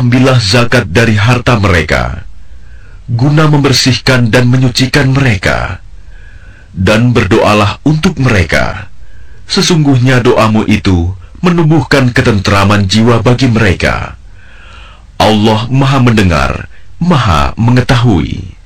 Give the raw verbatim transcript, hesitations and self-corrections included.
ambillah zakat dari harta mereka, guna membersihkan dan menyucikan mereka, dan berdoalah untuk mereka. Sesungguhnya doamu itu menumbuhkan ketentraman jiwa bagi mereka. Allah Maha Mendengar, Maha Mengetahui.